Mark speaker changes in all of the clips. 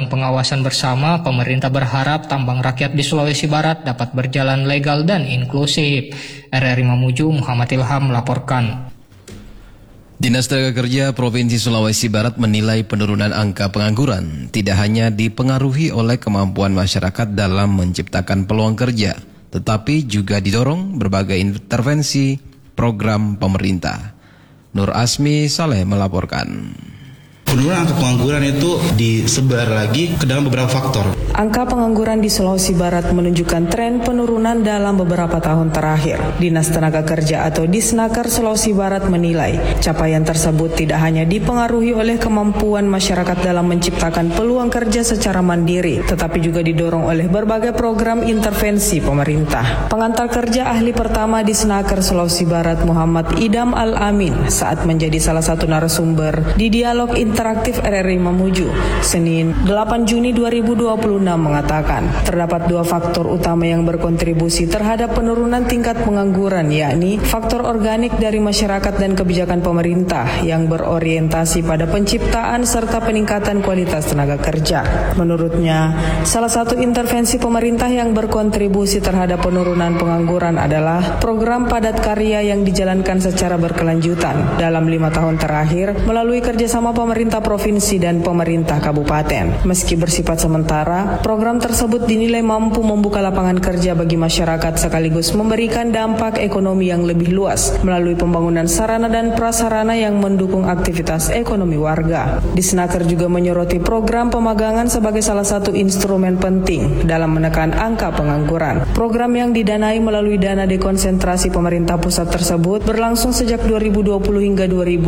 Speaker 1: Dewan Pengawasan Bersama, pemerintah berharap tambang rakyat di Sulawesi Barat dapat berjalan legal dan inklusif. RRI Mamuju, Muhammad Ilham melaporkan.
Speaker 2: Dinas Tenaga Kerja Provinsi Sulawesi Barat menilai penurunan angka pengangguran tidak hanya dipengaruhi oleh kemampuan masyarakat dalam menciptakan peluang kerja, tetapi juga didorong berbagai intervensi program pemerintah. Nur Asmi Saleh melaporkan.
Speaker 3: Penurunan angka pengangguran itu disebar lagi ke dalam beberapa faktor.
Speaker 4: Angka pengangguran di Sulawesi Barat menunjukkan tren penurunan dalam beberapa tahun terakhir. Dinas Tenaga Kerja atau Disnaker Sulawesi Barat menilai capaian tersebut tidak hanya dipengaruhi oleh kemampuan masyarakat dalam menciptakan peluang kerja secara mandiri, tetapi juga didorong oleh berbagai program intervensi pemerintah. Pengantar kerja ahli pertama Disnaker Sulawesi Barat Muhammad Idam Al-Amin saat menjadi salah satu narasumber di dialog interaktif RRI Mamuju Senin 8 Juni 2026 mengatakan terdapat dua faktor utama yang berkontribusi terhadap penurunan tingkat pengangguran, yakni faktor organik dari masyarakat dan kebijakan pemerintah yang berorientasi pada penciptaan serta peningkatan kualitas tenaga kerja. Menurutnya, salah satu intervensi pemerintah yang berkontribusi terhadap penurunan pengangguran adalah program padat karya yang dijalankan secara berkelanjutan dalam 5 tahun terakhir melalui kerjasama pemerintah provinsi dan pemerintah kabupaten. Meski bersifat sementara, program tersebut dinilai mampu membuka lapangan kerja bagi masyarakat sekaligus memberikan dampak ekonomi yang lebih luas melalui pembangunan sarana dan prasarana yang mendukung aktivitas ekonomi warga. Disnaker juga menyoroti program pemagangan sebagai salah satu instrumen penting dalam menekan angka pengangguran. Program yang didanai melalui dana dekonsentrasi pemerintah pusat tersebut berlangsung sejak 2020 hingga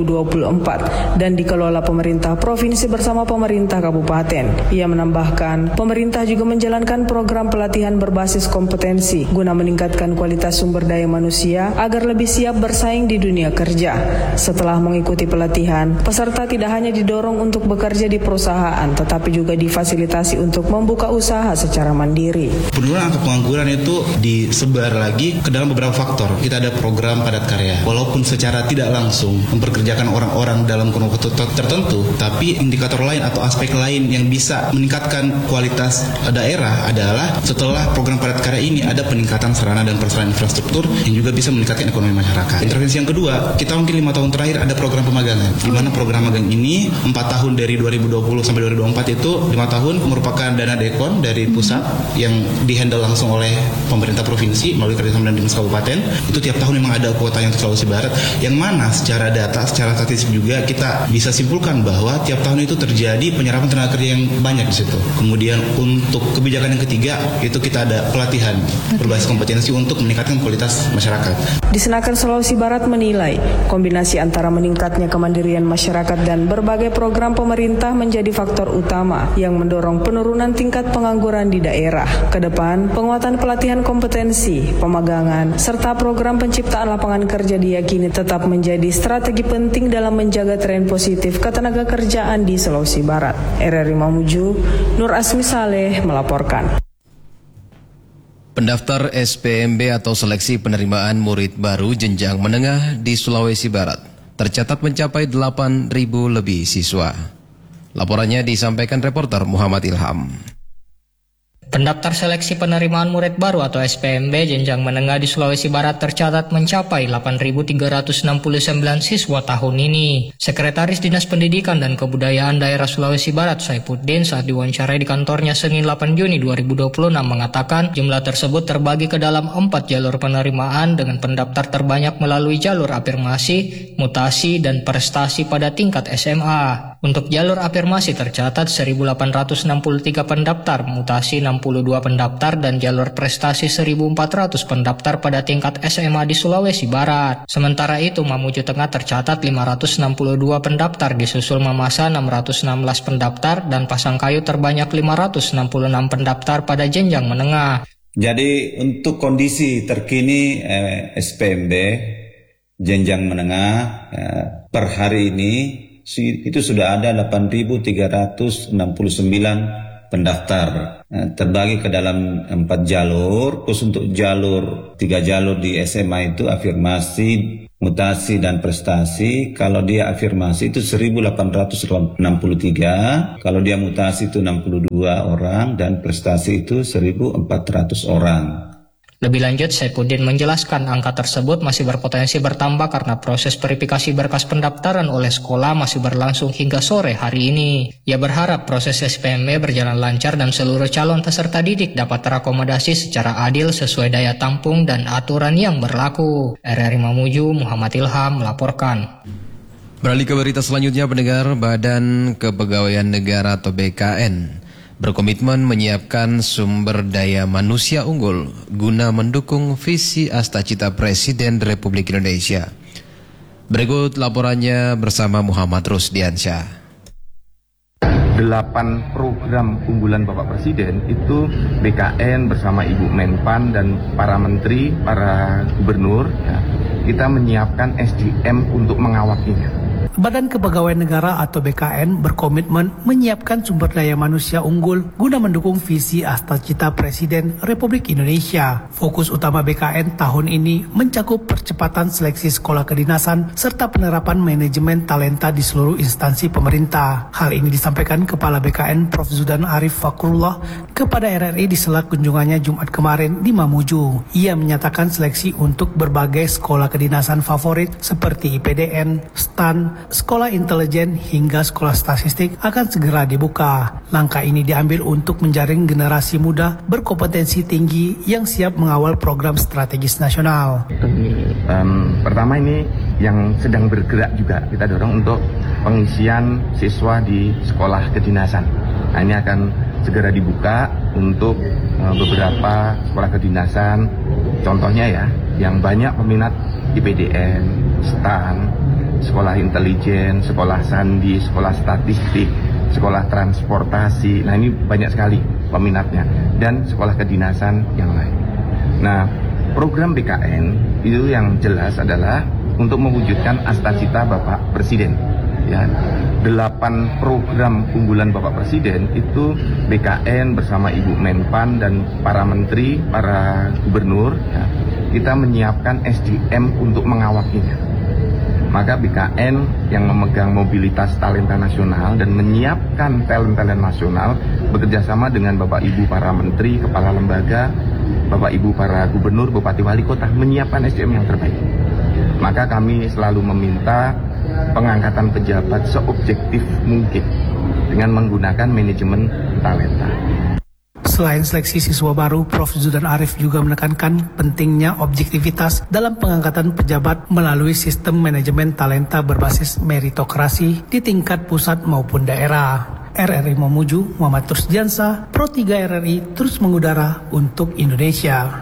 Speaker 4: 2024 dan dikelola pemerintah provinsi bersama pemerintah kabupaten. Ia menambahkan, pemerintah juga menjalankan program pelatihan berbasis kompetensi guna meningkatkan kualitas sumber daya manusia agar lebih siap bersaing di dunia kerja. Setelah mengikuti pelatihan, peserta tidak hanya didorong untuk bekerja di perusahaan, tetapi juga difasilitasi untuk membuka usaha secara mandiri.
Speaker 3: Penurunan angka pengangguran itu disebar lagi ke dalam beberapa faktor. Kita ada program padat karya, walaupun secara tidak langsung memperkerjakan orang-orang dalam kurun waktu tertentu, tapi indikator lain atau aspek lain yang bisa meningkatkan kualitas daerah adalah setelah program padat karya ini ada peningkatan sarana dan prasarana infrastruktur yang juga bisa meningkatkan ekonomi masyarakat. Intervensi yang kedua, kita mungkin 5 tahun terakhir ada program pemagangan, di mana program magang ini 4 tahun dari 2020 sampai 2024 itu 5 tahun merupakan dana dekon dari pusat yang dihandle langsung oleh pemerintah provinsi melalui kerjasama dengan dinas kabupaten. Itu tiap tahun memang ada kuota yang Sulawesi Barat, yang mana secara data, secara statistik juga kita bisa simpulkan bahwa tiap tahun itu terjadi penyerapan tenaga kerja yang banyak di situ. Kemudian untuk kebijakan yang ketiga itu kita ada pelatihan berbasis kompetensi untuk meningkatkan kualitas masyarakat.
Speaker 4: Disnaker Sulawesi Barat menilai kombinasi antara meningkatnya kemandirian masyarakat dan berbagai program pemerintah menjadi faktor utama yang mendorong penurunan tingkat pengangguran di daerah. Kedepan, penguatan pelatihan kompetensi, pemagangan, serta program penciptaan lapangan kerja diyakini tetap menjadi strategi penting dalam menjaga tren positif ketenaga kerjaan di Sulawesi Barat. RRI Mamuju, Nur Asmi Saleh melaporkan.
Speaker 2: Pendaftar SPMB atau seleksi penerimaan murid baru jenjang menengah di Sulawesi Barat tercatat mencapai 8.000 lebih siswa. Laporannya disampaikan reporter Muhammad Ilham.
Speaker 1: Pendaftar seleksi penerimaan murid baru atau SPMB jenjang menengah di Sulawesi Barat tercatat mencapai 8.369 siswa tahun ini. Sekretaris Dinas Pendidikan dan Kebudayaan Daerah Sulawesi Barat Saifuddin saat diwawancarai di kantornya Senin 8 Juni 2026 mengatakan jumlah tersebut terbagi ke dalam 4 jalur penerimaan dengan pendaftar terbanyak melalui jalur afirmasi, mutasi, dan prestasi pada tingkat SMA. Untuk jalur afirmasi tercatat 1.863 pendaftar, mutasi 62 pendaftar, dan jalur prestasi 1.400 pendaftar pada tingkat SMA di Sulawesi Barat. Sementara itu, Mamuju Tengah tercatat 562 pendaftar, disusul Mamasa 616 pendaftar, dan Pasangkayu terbanyak 566 pendaftar pada jenjang menengah.
Speaker 5: Jadi untuk kondisi terkini SPMB jenjang menengah per hari ini itu sudah ada 8.369 pendaftar, terbagi ke dalam 4 jalur. Khusus untuk 3 jalur di SMA itu afirmasi mutasi dan prestasi, kalau dia afirmasi itu 1863, kalau dia mutasi itu 62 orang, dan prestasi itu 1400 orang.
Speaker 1: Lebih lanjut, Saifuddin menjelaskan angka tersebut masih berpotensi bertambah karena proses verifikasi berkas pendaftaran oleh sekolah masih berlangsung hingga sore hari ini. Ia berharap proses SPMB berjalan lancar dan seluruh calon peserta didik dapat terakomodasi secara adil sesuai daya tampung dan aturan yang berlaku. RRI Mamuju, Muhammad Ilham melaporkan.
Speaker 2: Beralih ke berita selanjutnya, pendengar, Badan Kepegawaian Negara atau BKN berkomitmen menyiapkan sumber daya manusia unggul guna mendukung visi Astacita Presiden Republik Indonesia. Berikut laporannya bersama Muhammad Rusdiansyah.
Speaker 6: 8 program unggulan Bapak Presiden itu BKN bersama Ibu Menpan dan para menteri, para gubernur, ya, kita menyiapkan SDM untuk mengawakinya.
Speaker 7: Badan Kepegawaian Negara atau BKN berkomitmen menyiapkan sumber daya manusia unggul guna mendukung visi Astacita Presiden Republik Indonesia. Fokus utama BKN tahun ini mencakup percepatan seleksi sekolah kedinasan serta penerapan manajemen talenta di seluruh instansi pemerintah. Hal ini disampaikan Kepala BKN Prof. Zudan Arif Fakrullah kepada RRI di sela kunjungannya Jumat kemarin di Mamuju. Ia menyatakan seleksi untuk berbagai sekolah kedinasan favorit seperti IPDN, STAN, sekolah intelijen hingga sekolah statistik akan segera dibuka. Langkah ini diambil untuk menjaring generasi muda berkompetensi tinggi yang siap mengawal program strategis nasional.
Speaker 6: Pertama ini yang sedang bergerak juga kita dorong untuk pengisian siswa di sekolah kedinasan. Nah, ini akan segera dibuka untuk beberapa sekolah kedinasan. Contohnya ya, yang banyak peminat IPDN, STAN, sekolah intelijen, sekolah sandi, sekolah statistik, sekolah transportasi. Nah, ini banyak sekali peminatnya, dan sekolah kedinasan yang lain. Nah, program BKN itu yang jelas adalah untuk mewujudkan Astacita Bapak Presiden. Ya, 8 program unggulan Bapak Presiden itu BKN bersama Ibu Menpan dan para menteri, para gubernur, ya, kita menyiapkan SDM untuk mengawakinya. Maka BKN yang memegang mobilitas talenta nasional dan menyiapkan talent-talent nasional bekerjasama dengan Bapak Ibu para menteri, kepala lembaga, Bapak Ibu para gubernur, bupati, wali kota menyiapkan SDM yang terbaik. Maka kami selalu meminta pengangkatan pejabat seobjektif mungkin dengan menggunakan manajemen talenta.
Speaker 7: Selain seleksi siswa baru, Prof. Zudan Arif juga menekankan pentingnya objektivitas dalam pengangkatan pejabat melalui sistem manajemen talenta berbasis meritokrasi di tingkat pusat maupun daerah. RRI Mamuju, Muhammad Rusdiansyah, Pro 3 RRI terus mengudara untuk Indonesia.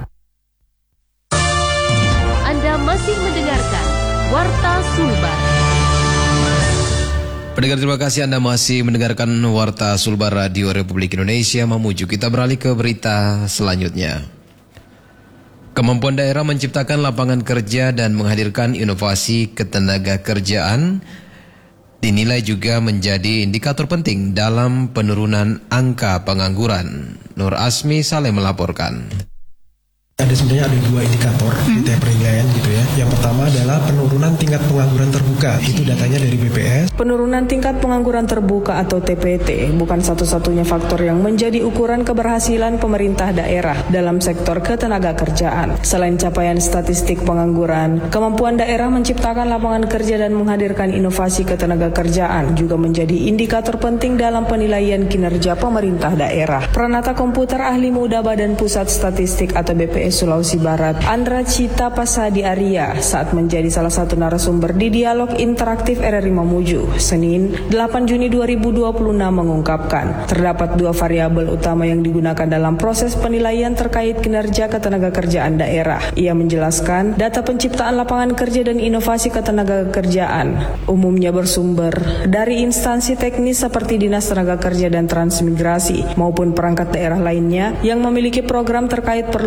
Speaker 8: Anda masih mendengarkan Warta Sulbar.
Speaker 2: Pendengar, terima kasih Anda masih mendengarkan Warta Sulbar Radio Republik Indonesia Mamuju. Kita beralih ke berita selanjutnya. Kemampuan daerah menciptakan lapangan kerja dan menghadirkan inovasi ketenaga kerjaan dinilai juga menjadi indikator penting dalam penurunan angka pengangguran. Nur Asmi Saleh melaporkan.
Speaker 9: Sebenarnya ada 2 indikator di tiap penilaian gitu ya. Yang pertama adalah penurunan tingkat pengangguran terbuka. Itu datanya dari BPS.
Speaker 4: Penurunan tingkat pengangguran terbuka atau TPT bukan satu-satunya faktor yang menjadi ukuran keberhasilan pemerintah daerah dalam sektor ketenaga kerjaan. Selain capaian statistik pengangguran, kemampuan daerah menciptakan lapangan kerja dan menghadirkan inovasi ketenaga kerjaan juga menjadi indikator penting dalam penilaian kinerja pemerintah daerah. Pranata komputer ahli muda Badan Pusat Statistik atau BPS Sulawesi Barat, Andra Cita Pasadi Arya, saat menjadi salah satu narasumber di dialog interaktif RRI Mamuju, Senin 8 Juni 2026 mengungkapkan, terdapat 2 variabel utama yang digunakan dalam proses penilaian terkait kinerja ketenaga kerjaan daerah. Ia menjelaskan, data penciptaan lapangan kerja dan inovasi ketenaga kerjaan umumnya bersumber dari instansi teknis seperti Dinas Tenaga Kerja dan Transmigrasi maupun perangkat daerah lainnya yang memiliki program terkait perluasan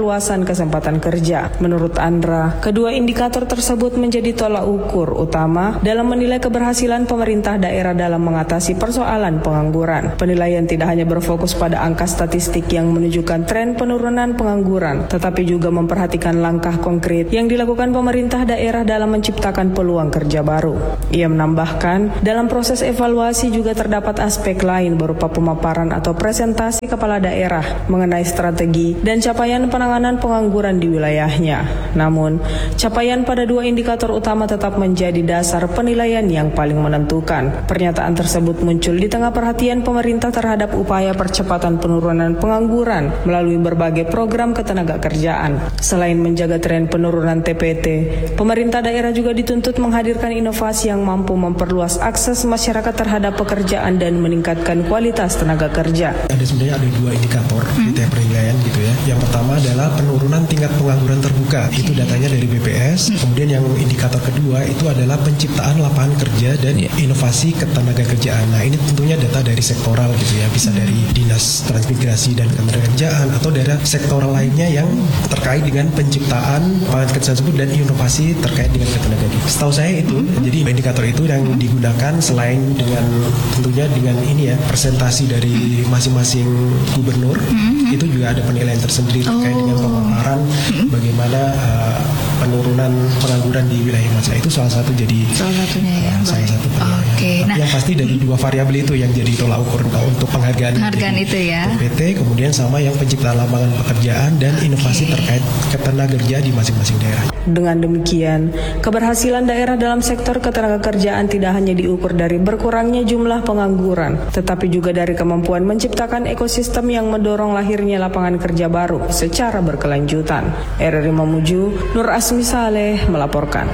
Speaker 4: kesempatan kerja. Menurut Andra, kedua indikator tersebut menjadi tolak ukur utama dalam menilai keberhasilan pemerintah daerah dalam mengatasi persoalan pengangguran. Penilaian tidak hanya berfokus pada angka statistik yang menunjukkan tren penurunan pengangguran, tetapi juga memperhatikan langkah konkret yang dilakukan pemerintah daerah dalam menciptakan peluang kerja baru. Ia menambahkan, dalam proses evaluasi juga terdapat aspek lain berupa pemaparan atau presentasi kepala daerah mengenai strategi dan capaian penanganan pengangguran di wilayahnya. Namun, capaian pada dua indikator utama tetap menjadi dasar penilaian yang paling menentukan. Pernyataan tersebut muncul di tengah perhatian pemerintah terhadap upaya percepatan penurunan pengangguran melalui berbagai program ketenagakerjaan. Selain menjaga tren penurunan TPT, pemerintah daerah juga dituntut menghadirkan inovasi yang mampu memperluas akses masyarakat terhadap pekerjaan dan meningkatkan kualitas tenaga kerja.
Speaker 9: Sebenarnya ada dua indikator di tiap penilaian gitu ya. Yang pertama adalah penurunan tingkat pengangguran terbuka. Itu datanya dari BPS. Kemudian yang indikator kedua itu adalah penciptaan lapangan kerja dan inovasi ketenagakerjaan. Nah, ini tentunya data dari sektoral gitu ya. Bisa dari Dinas Transmigrasi dan Ketenagakerjaan atau dari sektoral lainnya yang terkait dengan penciptaan lapangan kerja tersebut dan inovasi terkait dengan ketenagakerjaan. Setahu saya itu, jadi indikator itu yang digunakan selain dengan tentunya dengan ini ya presentasi dari masing-masing gubernur, itu juga ada penilaian tersendiri terkait dengan pemaparan bagaimana penurunan pengangguran di wilayah masa itu salah satu jadi salah satu penilaian. Tapi yang pasti dari dua variabel itu yang jadi tolak ukur untuk penghargaan
Speaker 10: itu ya.
Speaker 9: PT, kemudian sama yang penciptaan lapangan pekerjaan dan inovasi terkait ketenagakerjaan di masing-masing daerah.
Speaker 4: Dengan demikian, keberhasilan daerah dalam sektor ketenagakerjaan tidak hanya diukur dari berkurangnya jumlah pengangguran, tetapi juga dari kemampuan menciptakan ekosistem yang mendorong lahirnya lapangan kerja baru secara berkelanjutan. RRI Mamuju, Nur Asmi Saleh melaporkan.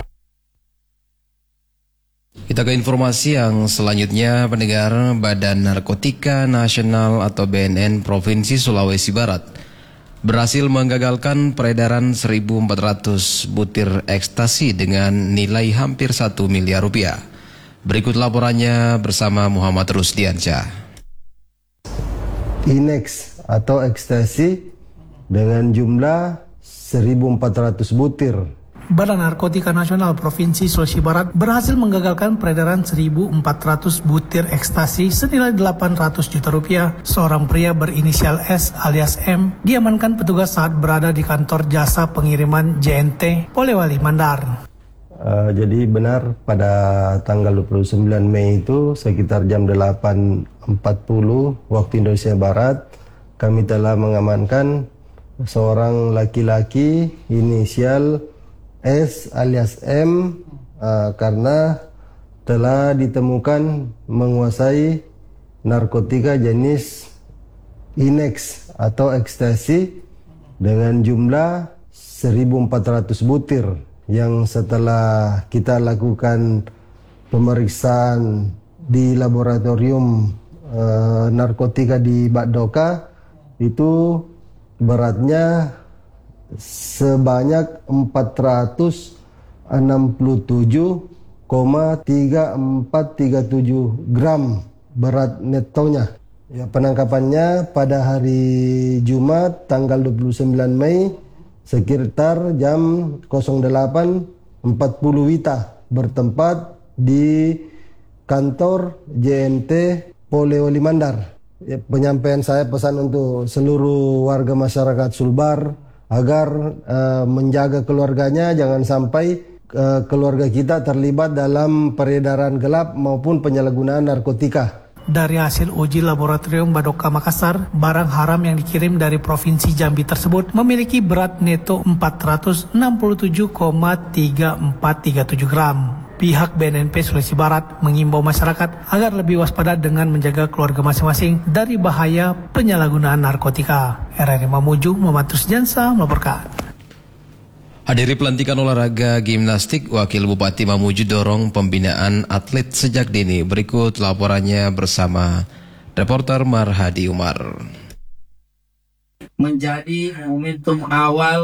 Speaker 2: Kita ke informasi yang selanjutnya. Pendengar, Badan Narkotika Nasional atau BNN Provinsi Sulawesi Barat berhasil menggagalkan peredaran 1.400 butir ekstasi dengan nilai hampir 1 miliar rupiah. Berikut laporannya bersama Muhammad Rusdiansyah.
Speaker 11: Inex atau ekstasi dengan jumlah 1.400 butir.
Speaker 7: Badan Narkotika Nasional Provinsi Sulawesi Barat berhasil menggagalkan peredaran 1.400 butir ekstasi senilai 800 juta rupiah. Seorang pria berinisial S alias M diamankan petugas saat berada di kantor jasa pengiriman JNT Polewali Mandar.
Speaker 11: Jadi benar pada tanggal 29 Mei itu sekitar jam 8.40 waktu Indonesia Barat kami telah mengamankan seorang laki-laki inisial S alias M karena telah ditemukan menguasai narkotika jenis Inex atau ekstasi dengan jumlah 1.400 butir yang setelah kita lakukan pemeriksaan di laboratorium narkotika di Badoka itu beratnya sebanyak 467,3437 gram berat netonya. Ya, penangkapannya pada hari Jumat tanggal 29 Mei sekitar jam 08.40 WITA bertempat di kantor JNT Polewali Mandar. Ya, penyampaian saya pesan untuk seluruh warga masyarakat Sulbar agar menjaga keluarganya, jangan sampai keluarga kita terlibat dalam peredaran gelap maupun penyalahgunaan narkotika.
Speaker 7: Dari hasil uji laboratorium Badoka Makassar, barang haram yang dikirim dari Provinsi Jambi tersebut memiliki berat neto 467,3437 gram. Pihak BNNP Sulawesi Barat mengimbau masyarakat agar lebih waspada dengan menjaga keluarga masing-masing dari bahaya penyalahgunaan narkotika. RRI Mamuju, Muhammad Rusdiansyah melaporkan.
Speaker 2: Hadiri pelantikan olahraga gimnastik, Wakil Bupati Mamuju dorong pembinaan atlet sejak dini. Berikut laporannya bersama reporter Marhadi Umar.
Speaker 12: Menjadi momentum awal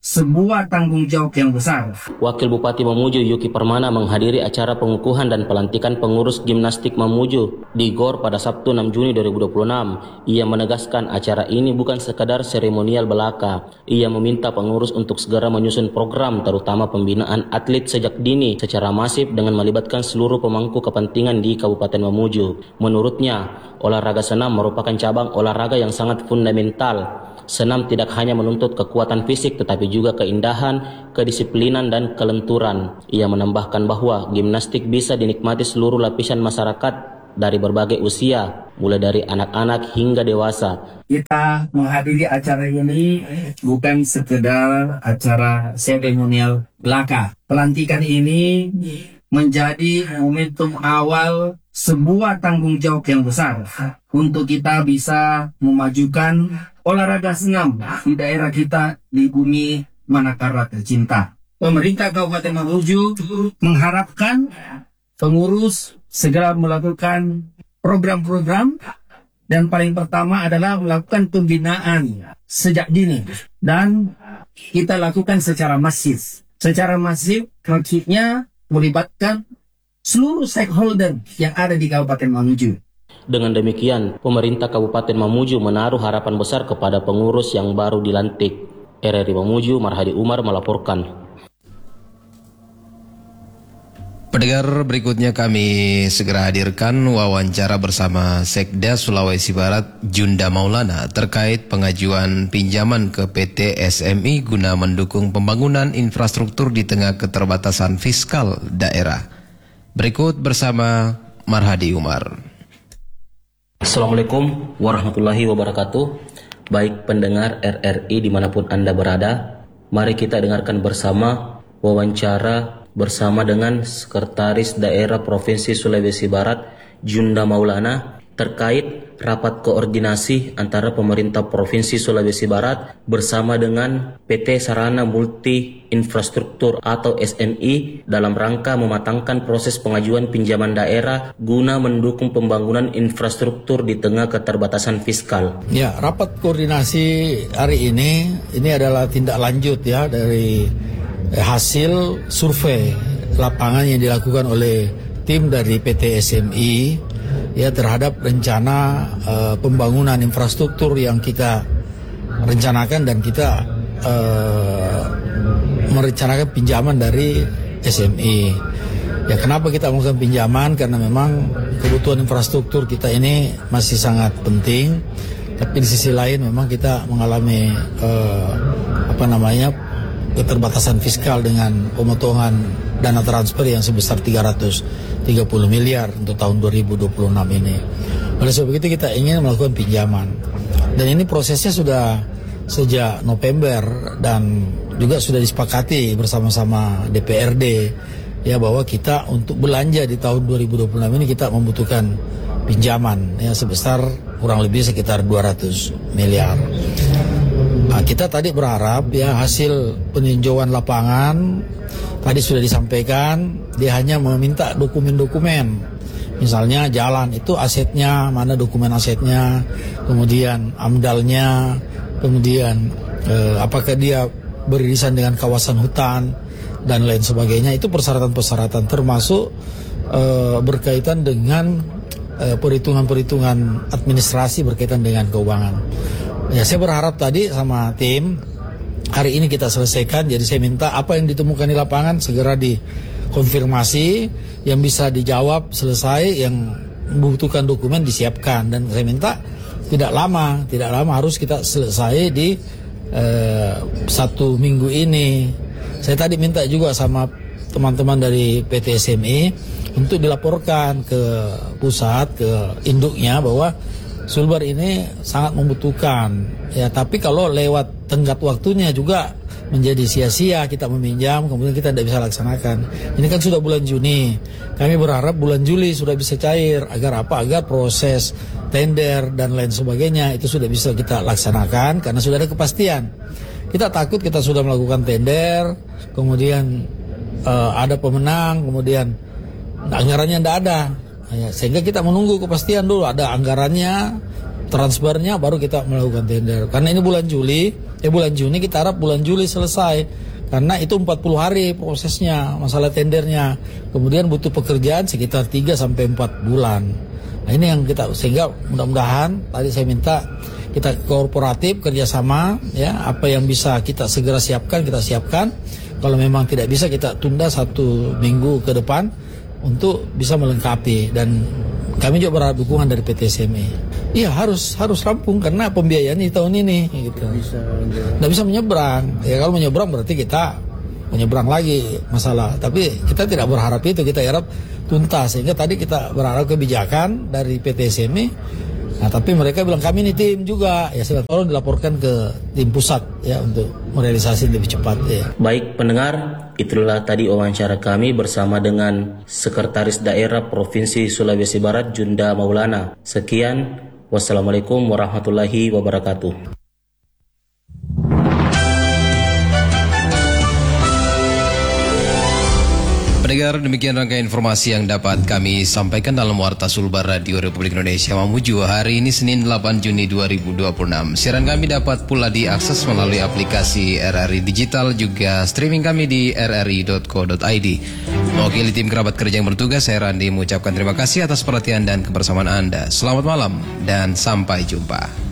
Speaker 10: sebuah tanggung jawab yang besar.
Speaker 12: Wakil Bupati Mamuju Yuki Permana menghadiri acara pengukuhan dan pelantikan pengurus gimnastik Mamuju di GOR pada Sabtu 6 Juni 2026. Ia menegaskan acara ini bukan sekadar seremonial belaka. Ia meminta pengurus untuk segera menyusun program terutama pembinaan atlet sejak dini secara masif dengan melibatkan seluruh pemangku kepentingan di Kabupaten Mamuju. Menurutnya, olahraga senam merupakan cabang olahraga yang sangat fundamental. Senam tidak hanya menuntut kekuatan fisik tetapi juga keindahan, kedisiplinan dan kelenturan. Ia menambahkan bahwa gimnastik bisa dinikmati seluruh lapisan masyarakat dari berbagai usia, mulai dari anak-anak hingga dewasa.
Speaker 10: Kita menghadiri acara ini bukan sekedar acara seremonial belaka. Pelantikan ini menjadi momentum awal sebuah tanggung jawab yang besar untuk kita bisa memajukan olahraga senam di daerah kita di bumi Manakara tercinta. Pemerintah Kabupaten Mamuju mengharapkan pengurus segera melakukan program-program dan paling pertama adalah melakukan pembinaan sejak dini dan kita lakukan secara masif. Secara masif maksudnya melibatkan seluruh stakeholder yang ada di Kabupaten Mamuju.
Speaker 12: Dengan demikian, pemerintah Kabupaten Mamuju menaruh harapan besar kepada pengurus yang baru dilantik. RRI Mamuju, Marhadi Umar melaporkan.
Speaker 2: Pendengar, berikutnya kami segera hadirkan wawancara bersama Sekda Sulawesi Barat Junda Maulana terkait pengajuan pinjaman ke PT SMI guna mendukung pembangunan infrastruktur di tengah keterbatasan fiskal daerah. Berikut bersama Marhadi Umar.
Speaker 12: Assalamualaikum warahmatullahi wabarakatuh. Baik pendengar RRI dimanapun Anda berada, mari kita dengarkan bersama wawancara bersama dengan Sekretaris Daerah Provinsi Sulawesi Barat Junda Maulana terkait rapat koordinasi antara pemerintah Provinsi Sulawesi Barat bersama dengan PT Sarana Multi Infrastruktur atau SMI dalam rangka mematangkan proses pengajuan pinjaman daerah guna mendukung pembangunan infrastruktur di tengah keterbatasan fiskal.
Speaker 13: Ya, rapat koordinasi hari ini adalah tindak lanjut ya dari hasil survei lapangan yang dilakukan oleh tim dari PT SMI ya terhadap rencana pembangunan infrastruktur yang kita rencanakan dan kita merencanakan pinjaman dari SMI. Ya, kenapa kita melakukan pinjaman? Karena memang kebutuhan infrastruktur kita ini masih sangat penting. Tapi di sisi lain memang kita mengalami keterbatasan fiskal dengan pemotongan dana transfer yang sebesar 330 miliar untuk tahun 2026 ini. Oleh sebab itu kita ingin melakukan pinjaman. Dan ini prosesnya sudah sejak November dan juga sudah disepakati bersama-sama DPRD ya bahwa kita untuk belanja di tahun 2026 ini kita membutuhkan pinjaman ya sebesar kurang lebih sekitar 200 miliar. Nah, kita tadi berharap ya hasil peninjauan lapangan tadi sudah disampaikan, dia hanya meminta dokumen-dokumen. Misalnya jalan itu asetnya, mana dokumen asetnya, kemudian amdalnya, kemudian apakah dia beririsan dengan kawasan hutan dan lain sebagainya. Itu persyaratan-persyaratan termasuk berkaitan dengan perhitungan-perhitungan administrasi berkaitan dengan keuangan. Ya, saya berharap tadi sama tim hari ini kita selesaikan. Jadi saya minta apa yang ditemukan di lapangan segera dikonfirmasi, yang bisa dijawab selesai, yang membutuhkan dokumen disiapkan. Dan saya minta tidak lama harus kita selesai di 1 minggu ini. Saya tadi minta juga sama teman-teman dari PT SMI untuk dilaporkan ke pusat, ke induknya bahwa Sulbar ini sangat membutuhkan ya, tapi kalau lewat tenggat waktunya juga menjadi sia-sia kita meminjam kemudian kita tidak bisa laksanakan. Ini kan sudah bulan Juni, kami berharap bulan Juli sudah bisa cair agar proses tender dan lain sebagainya itu sudah bisa kita laksanakan karena sudah ada kepastian. Kita takut kita sudah melakukan tender kemudian ada pemenang kemudian anggarannya tidak ada. Ya, sehingga kita menunggu kepastian dulu ada anggarannya, transfernya baru kita melakukan tender. Karena ini bulan Juni kita harap bulan Juli selesai. Karena itu 40 hari prosesnya, masalah tendernya. Kemudian butuh pekerjaan sekitar 3 sampai 4 bulan. Nah ini yang kita, sehingga mudah-mudahan tadi saya minta kita kooperatif kerjasama, ya apa yang bisa kita segera siapkan kita siapkan. Kalau memang tidak bisa kita tunda 1 minggu ke depan untuk bisa melengkapi, dan kami juga berharap dukungan dari PT SME. Iya harus rampung karena pembiayaan di tahun ini gitu. Nggak bisa menyeberang. Ya kalau menyeberang berarti kita menyeberang lagi masalah. Tapi kita tidak berharap itu, kita harap tuntas. Sehingga tadi kita berharap kebijakan dari PT SME. Nah tapi mereka bilang kami ini tim juga, ya sudah tolong dilaporkan ke tim pusat ya untuk merealisasi lebih cepat ya.
Speaker 12: Baik pendengar, itulah tadi wawancara kami bersama dengan Sekretaris Daerah Provinsi Sulawesi Barat Junda Maulana. Sekian, wassalamualaikum warahmatullahi wabarakatuh.
Speaker 2: Pendengar, demikian rangkaian informasi yang dapat kami sampaikan dalam Warta Sulbar Radio Republik Indonesia Mamuju hari ini Senin 8 Juni 2026. Siaran kami dapat pula diakses melalui aplikasi RRI Digital, juga streaming kami di rri.co.id. Mewakili tim kerabat kerja yang bertugas, saya Randi mengucapkan terima kasih atas perhatian dan kebersamaan Anda. Selamat malam dan sampai jumpa.